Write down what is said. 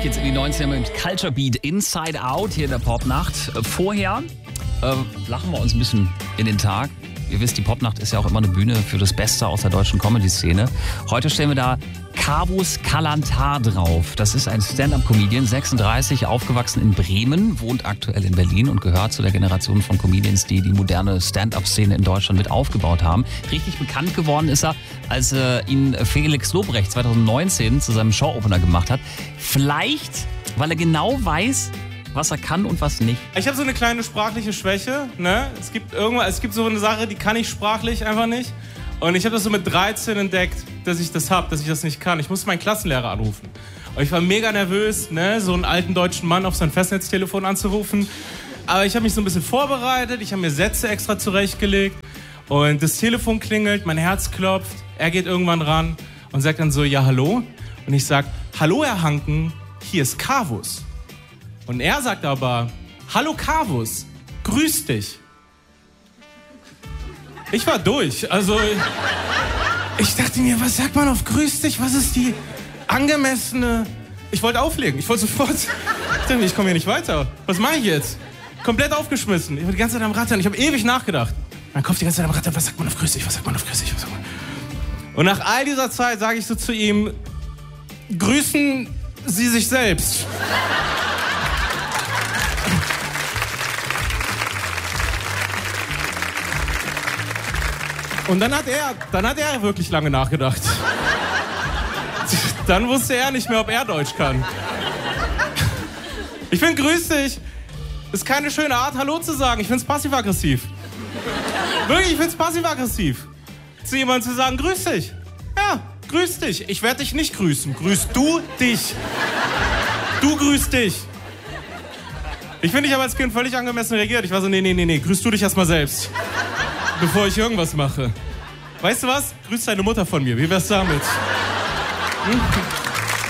geht's in die 90er mit Culture Beat Inside Out hier in der Popnacht. Vorher lachen wir uns ein bisschen in den Tag. Ihr wisst, die Popnacht ist ja auch immer eine Bühne für das Beste aus der deutschen Comedy-Szene. Heute stellen wir da Kavus Kalantar drauf. Das ist ein Stand-up-Comedian, 36, aufgewachsen in Bremen, wohnt aktuell in Berlin und gehört zu der Generation von Comedians, die die moderne Stand-up-Szene in Deutschland mit aufgebaut haben. Richtig bekannt geworden ist er, als ihn Felix Lobrecht 2019 zu seinem Show-Opener gemacht hat. Vielleicht, weil er genau weiß, was er kann und was nicht. Ich habe so eine kleine sprachliche Schwäche. Ne? Es gibt so eine Sache, die kann ich sprachlich einfach nicht. Und ich habe das so mit 13 entdeckt, dass ich das nicht kann. Ich musste meinen Klassenlehrer anrufen. Und ich war mega nervös, ne? So einen alten deutschen Mann auf sein Festnetztelefon anzurufen. Aber ich habe mich so ein bisschen vorbereitet, ich habe mir Sätze extra zurechtgelegt. Und das Telefon klingelt, mein Herz klopft. Er geht irgendwann ran und sagt dann so, ja, hallo? Und ich sag, hallo, Herr Hanken, hier ist Kavus. Und er sagt aber, hallo Kavus, grüß dich. Ich war durch, also ich dachte mir, was sagt man auf grüß dich, was ist die angemessene... Ich wollte auflegen, ich wollte sofort... Ich dachte mir, ich komme hier nicht weiter, was mache ich jetzt? Komplett aufgeschmissen, ich war die ganze Zeit am Rattern, ich habe ewig nachgedacht. Mein Kopf die ganze Zeit am Rattern, was sagt man auf grüß dich, was sagt man auf grüß dich, was sagt man... Und nach all dieser Zeit sage ich so zu ihm, grüßen Sie sich selbst. Und dann hat er wirklich lange nachgedacht. Dann wusste er nicht mehr, ob er Deutsch kann. Ich finde, grüß dich, ist keine schöne Art, Hallo zu sagen. Ich finde es passiv-aggressiv. Wirklich, ich finde es passiv-aggressiv. Zu jemandem zu sagen, grüß dich. Ja, grüß dich. Ich werde dich nicht grüßen. Grüß du dich. Du grüßt dich. Ich finde, ich habe als Kind völlig angemessen reagiert. Ich war so, nee, grüß du dich erstmal selbst. Bevor ich irgendwas mache. Weißt du was? Grüß deine Mutter von mir. Wie wär's damit? Hm?